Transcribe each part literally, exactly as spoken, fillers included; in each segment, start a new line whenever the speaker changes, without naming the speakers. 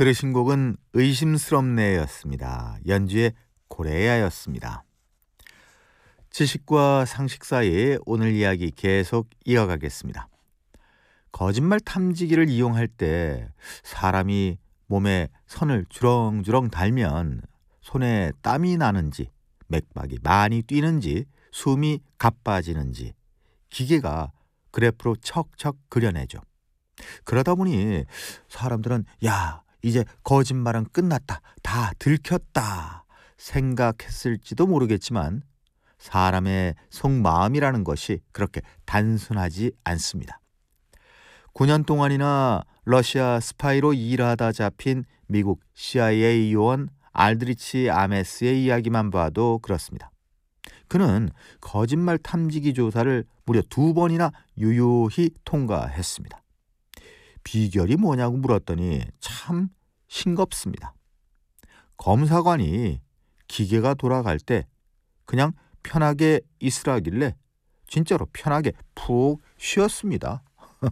들으신 곡은 의심스럽네였습니다. 연주의 고레야였습니다. 지식과 상식 사이 오늘 이야기 계속 이어가겠습니다. 거짓말 탐지기를 이용할 때 사람이 몸에 선을 주렁주렁 달면 손에 땀이 나는지, 맥박이 많이 뛰는지, 숨이 가빠지는지 기계가 그래프로 척척 그려내죠. 그러다 보니 사람들은 야, 이제 거짓말은 끝났다, 다 들켰다 생각했을지도 모르겠지만 사람의 속마음이라는 것이 그렇게 단순하지 않습니다. 구 년 동안이나 러시아 스파이로 일하다 잡힌 미국 씨아이에이 요원 알드리치 아메스의 이야기만 봐도 그렇습니다. 그는 거짓말 탐지기 조사를 무려 두 번이나 유효히 통과했습니다. 비결이 뭐냐고 물었더니 참 싱겁습니다. 검사관이 기계가 돌아갈 때 그냥 편하게 있으라길래 진짜로 편하게 푹 쉬었습니다.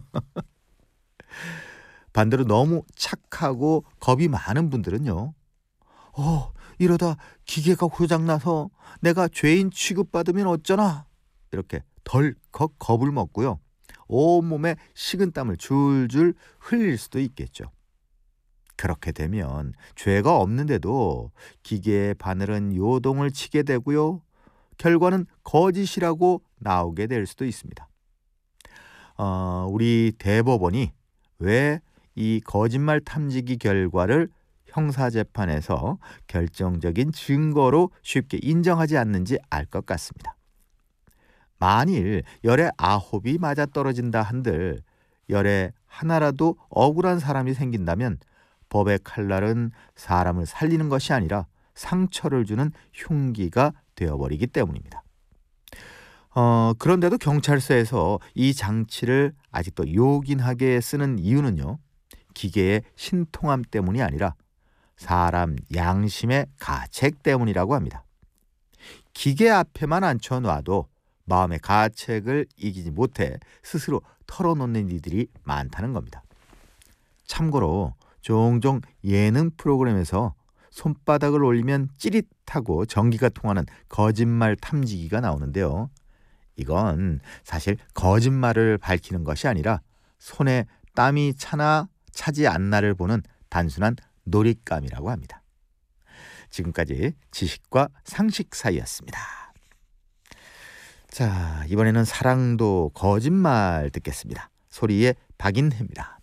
반대로 너무 착하고 겁이 많은 분들은요. 어, 이러다 기계가 고장나서 내가 죄인 취급받으면 어쩌나? 이렇게 덜컥 겁을 먹고요. 온몸에 식은땀을 줄줄 흘릴 수도 있겠죠. 그렇게 되면 죄가 없는데도 기계의 바늘은 요동을 치게 되고요. 결과는 거짓이라고 나오게 될 수도 있습니다. 어, 우리 대법원이 왜 이 거짓말 탐지기 결과를 형사재판에서 결정적인 증거로 쉽게 인정하지 않는지 알 것 같습니다. 만일 열에 아홉이 맞아떨어진다 한들 열에 하나라도 억울한 사람이 생긴다면 법의 칼날은 사람을 살리는 것이 아니라 상처를 주는 흉기가 되어버리기 때문입니다. 어, 그런데도 경찰서에서 이 장치를 아직도 요긴하게 쓰는 이유는요. 기계의 신통함 때문이 아니라 사람 양심의 가책 때문이라고 합니다. 기계 앞에만 앉혀놔도 마음의 가책을 이기지 못해 스스로 털어놓는 이들이 많다는 겁니다. 참고로 종종 예능 프로그램에서 손바닥을 올리면 찌릿하고 전기가 통하는 거짓말 탐지기가 나오는데요. 이건 사실 거짓말을 밝히는 것이 아니라 손에 땀이 차나 차지 않나를 보는 단순한 놀잇감이라고 합니다. 지금까지 지식과 상식 사이였습니다. 자, 이번에는 사랑도 거짓말 듣겠습니다. 소리의 박인혜입니다.